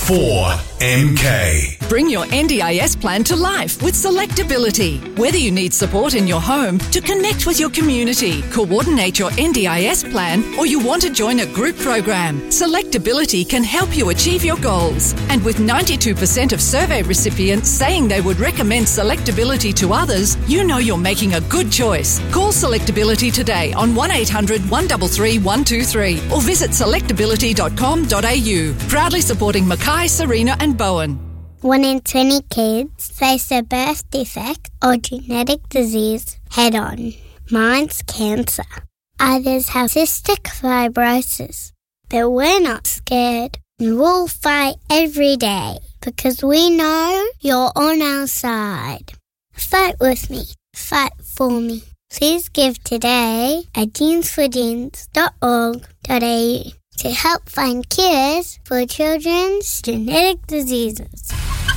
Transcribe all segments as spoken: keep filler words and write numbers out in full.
four M K. Bring your N D I S plan to life with Selectability. Whether you need support in your home to connect with your community, coordinate your N D I S plan, or you want to join a group program, Selectability can help you achieve your goals. And with ninety-two percent of survey recipients saying they would recommend Selectability to others, you know you're making a good choice. Call Selectability today on one eight hundred, one three three, one two three or visit selectability dot com dot a u. Proudly supporting Mackay, Serena and Bowen. One in twenty kids face a birth defect or genetic disease head-on. Mine's cancer. Others have cystic fibrosis. But we're not scared. We'll fight every day because we know you're on our side. Fight with me. Fight for me. Please give today at jeans for jeans dot org dot a u to help find cures for children's genetic diseases.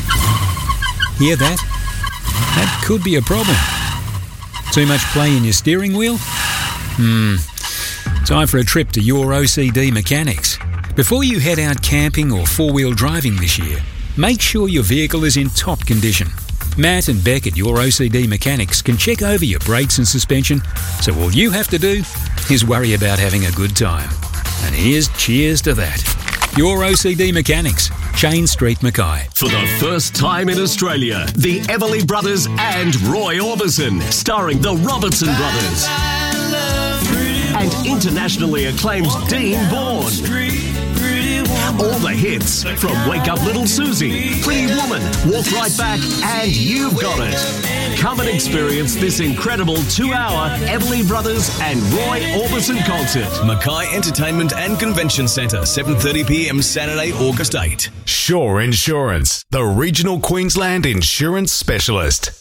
Hear that? That could be a problem. Too much play in your steering wheel? Hmm. Time for a trip to Your O C D Mechanics. Before you head out camping or four-wheel driving this year, make sure your vehicle is in top condition. Matt and Beck at Your O C D Mechanics can check over your brakes and suspension, so all you have to do is worry about having a good time. And here's cheers to that. Your O C D Mechanics, Chain Street, Mackay. For the first time in Australia, the Everly Brothers and Roy Orbison, starring the Robertson Brothers. And internationally acclaimed Dean Bourne. All the hits from Wake Up Little Susie, Pretty Woman, Walk Right Back, and You've Got It. Come and experience this incredible two-hour Everly Brothers and Roy Orbison concert. Mackay Entertainment and Convention Centre, seven thirty p m Saturday, August eighth. Shore Insurance, the regional Queensland insurance specialist.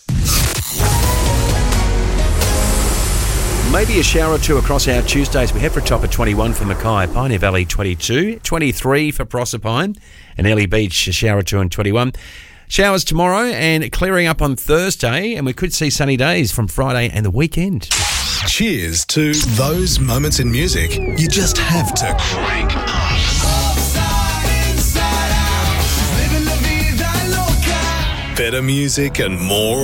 Maybe a shower or two across our Tuesdays. We head for a top of twenty-one for Mackay, Pioneer Valley twenty-two, twenty-three for Proserpine, and Early Beach a shower or two and twenty-one. Showers tomorrow and clearing up on Thursday, and we could see sunny days from Friday and the weekend. Cheers to those moments in music you just have to crank up. Better music and more